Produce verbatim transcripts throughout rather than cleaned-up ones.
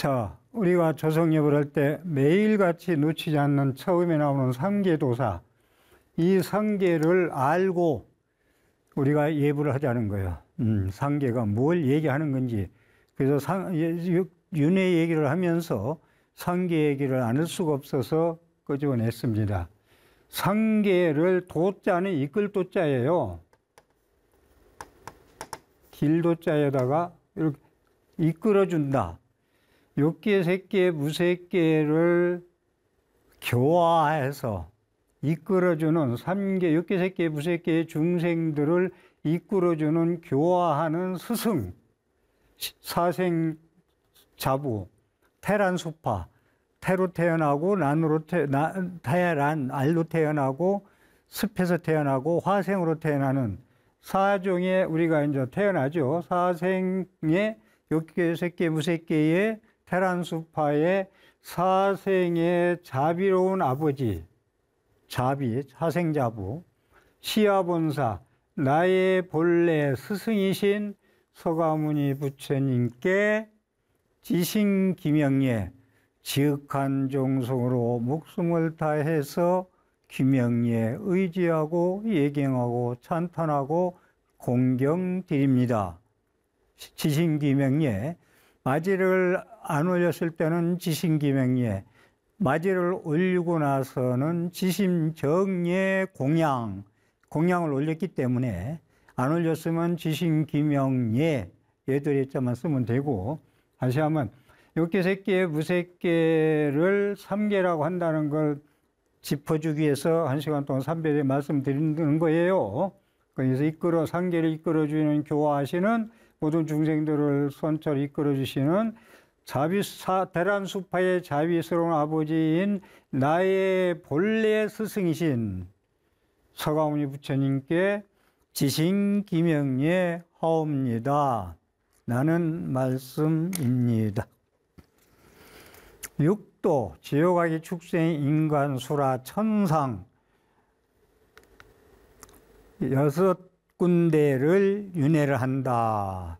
자, 우리가 조성예불 할 때 매일같이 놓치지 않는 처음에 나오는 상계도사, 이 상계를 알고 우리가 예불을 하자는 거예요. 음, 상계가 뭘 얘기하는 건지. 그래서 상, 윤회 얘기를 하면서 상계 얘기를 안 할 수가 없어서 끄집어냈습니다. 상계를 도자는 이끌 도자예요. 길도자에다가 이렇게 이끌어준다. 욕계, 색계, 무색계를 교화해서 이끌어주는 삼계, 욕계, 색계, 무색계의 중생들을 이끌어주는 교화하는 스승, 사생자부, 태란수파, 태로 태어나고 난으로 태, 나, 태란, 알로 태어나고 습에서 태어나고 화생으로 태어나는 사종에 우리가 이제 태어나죠. 사생의 욕계, 색계, 무색계의 태란수파의 사생의 자비로운 아버지, 자비, 사생자부, 시아본사, 나의 본래 스승이신 서가모니 부처님께 지신기명예, 지극한 종성으로 목숨을 다해서 기명예 의지하고 예경하고 찬탄하고 공경드립니다. 지신기명예, 마제를 안 올렸을 때는 지신기명예, 마제를 올리고 나서는 지심정예 공양, 공양을 올렸기 때문에 안 올렸으면 지신기명예, 예들의자만 쓰면 되고, 다시 하면 욕계, 색계, 무색계를 삼계라고 한다는 걸 짚어주기 위해서 한 시간 동안 삼배에 말씀드리는 거예요. 그래서 이끌어, 상계를 이끌어주는 교화하시는 모든 중생들을 선처로 이끌어주시는 자비사, 대란수파의 자비스러운 아버지인 나의 본래 스승이신 서가모니 부처님께 지신기명예 하옵니다. 나는 말씀입니다. 육도, 지옥아기 축생, 인간, 수라, 천상 여섯 군데를 윤회를 한다.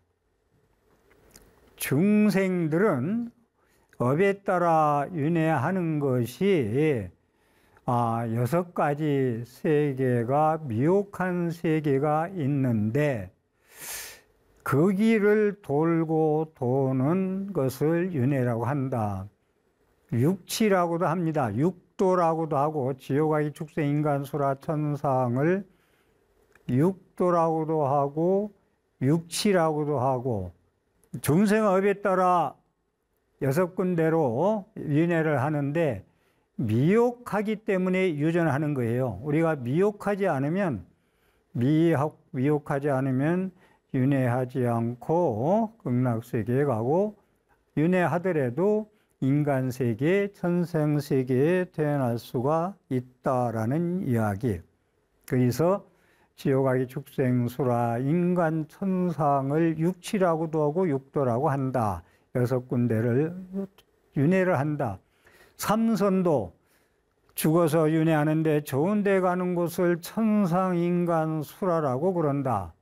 중생들은 업에 따라 윤회하는 것이 아, 여섯 가지 세계가 미혹한 세계가 있는데 그 길을 돌고 도는 것을 윤회라고 한다. 육치라고도 합니다. 육도라고도 하고 지옥아기 축생, 인간, 수라, 천상을 육도라고도 하고 육치라고도 하고 중생업에 따라 여섯 군데로 윤회를 하는데 미혹하기 때문에 유전하는 거예요. 우리가 미혹하지 않으면 미혹, 미혹하지 않으면 윤회하지 않고 극락세계에 가고 윤회하더라도 인간세계, 천생세계에 태어날 수가 있다라는 이야기. 그래서 지옥아기 축생, 수라, 인간, 천상을 육치라고도 하고 육도라고 한다. 여섯 군데를 윤회를 한다. 삼선도 죽어서 윤회하는데 좋은 데 가는 곳을 천상, 인간, 수라라고 그런다.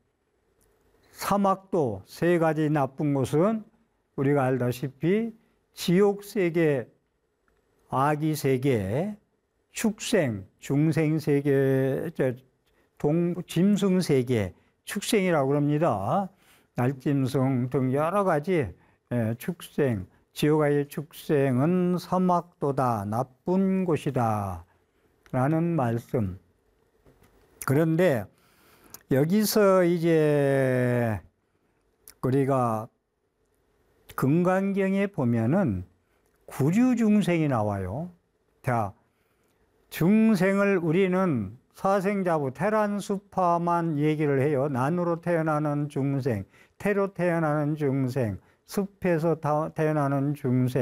사막도 세 가지 나쁜 곳은 우리가 알다시피 지옥세계, 아기세계, 축생, 중생세계, 동, 짐승세계, 축생이라고 그럽니다. 날짐승 등 여러 가지 축생, 지옥아의 축생은 사막도다, 나쁜 곳이다 라는 말씀. 그런데 여기서 이제 우리가 금강경에 보면은 구류중생이 나와요. 자, 중생을 우리는 사생자부, 태란수파만 얘기를 해요. 난으로 태어나는 중생, 태로 태어나는 중생, 습에서 태어나는 중생,